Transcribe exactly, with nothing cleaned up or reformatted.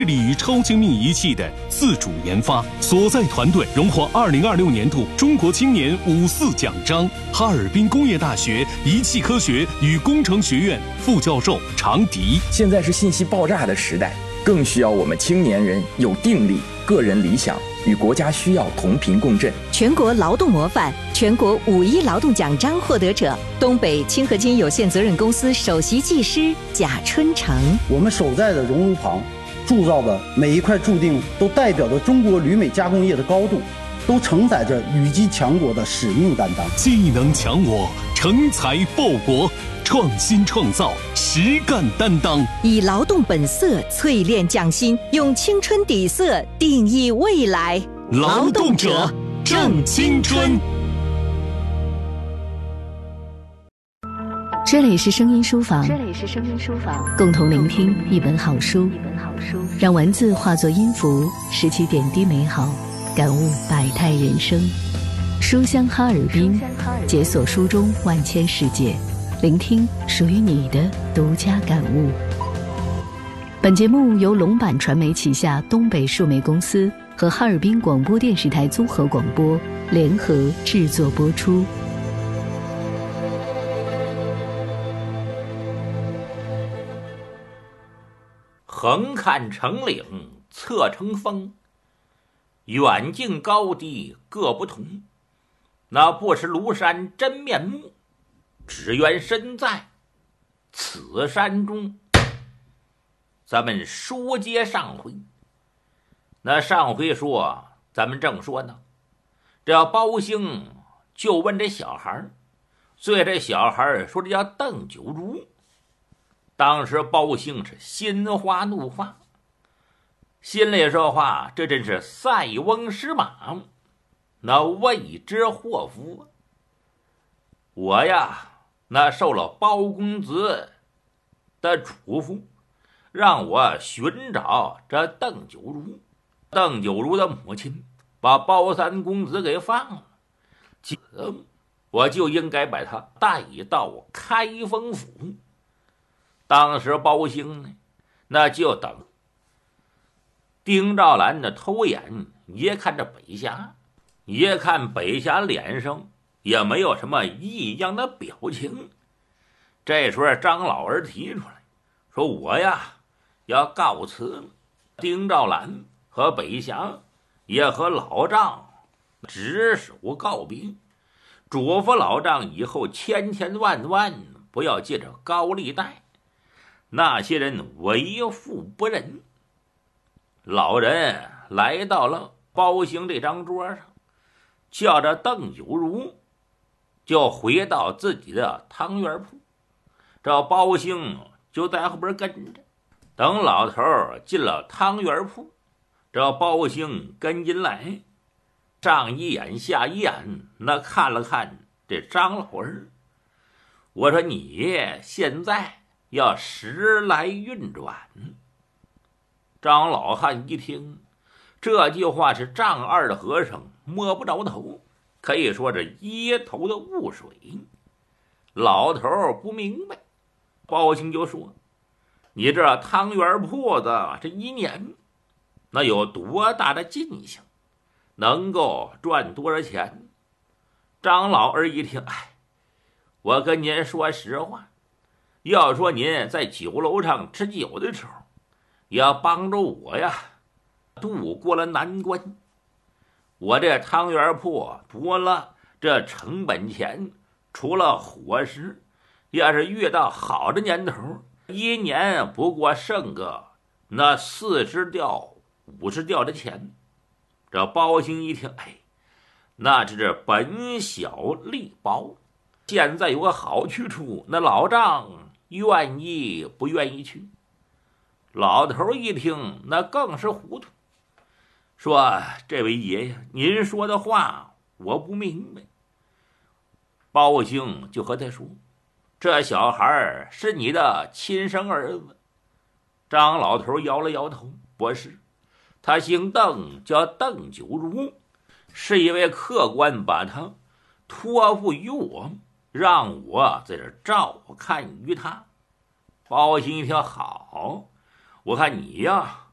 力于超精密仪器的自主研发，所在团队荣获二零二六年度中国青年五四奖章。哈尔滨工业大学仪器科学与工程学院副教授常迪。 现在是信息爆炸的时代，更需要我们青年人有定力、个人理想，与国家需要同频共振。 全国劳动模范、全国五一劳动奖章获得者，东北清合金有限责任公司首席技师贾春成。 我们守在的熔炉旁铸造的每一块铸锭，都代表着中国铝镁加工业的高度，都承载着羽击强国的使命担当。 技能强我，成才报国，创新创造，实干担当， 以劳动本色淬炼匠心，用青春底色定义未来。 劳动者正青春。 这里是声音书房， 这里是声音书房， 共同聆听一本好书， 一本好书， 让文字化作音符，拾起点滴美好，感悟百态人生。书香哈尔滨，解锁书中万千世界，聆听属于你的独家感悟。本节目由龙板传媒旗下东北数媒公司和哈尔滨广播电视台综合广播联合制作播出。 横看成岭侧成峰，远近高低各不同。那不识庐山真面目，只缘身在此山中。咱们书接上回，那上回说咱们正说呢，这包兴就问这小孩，所以这小孩说这叫邓九如。当时包兴是心花怒放，心里说话，这真是塞翁失马，那谓之祸福。我呀，那受了包公子的嘱咐，让我寻找这邓九如。邓九如的母亲把包三公子给放了，我就应该把他带到开封府。当时包兴呢，那就等丁兆兰的偷眼，一看这北峡，一看北峡脸上也没有什么异样的表情。这时候张老儿提出来说，我呀要告辞。丁兆兰和北峡也和老丈执手告别，嘱咐老丈以后千千万万不要借着高利贷，那些人为富不仁。老人来到了包兴这张桌上，叫着邓九如就回到自己的汤圆铺，这包兴就在后边跟着。等老头进了汤圆铺，这包兴跟进来，上一眼下一眼，那看了看这张老儿，我说你现在要时来运转。张老汉一听这句话，是丈二的和尚摸不着头，可以说是一头的雾水。老头不明白，包兴就说，你这汤圆铺子这一年那有多大的进项，能够赚多少钱？张老二一听，哎，我跟您说实话，要说您在酒楼上吃酒的时候，要帮助我呀度过了难关。我这汤圆铺多了这成本钱，除了伙食，要是遇到好的年头，一年不过剩个那四十吊五十吊的钱。这包兴一听，哎，那只是本小利薄，现在有个好去处，那老丈愿意不愿意去？老头一听那更是糊涂，说，这位爷爷，您说的话我不明白。包兴就和他说，这小孩是你的亲生儿子。张老头摇了摇头，不是，他姓邓，叫邓九如，是一位客官把他托付于我，让我在这照看于他。包兴一听，好，我看你呀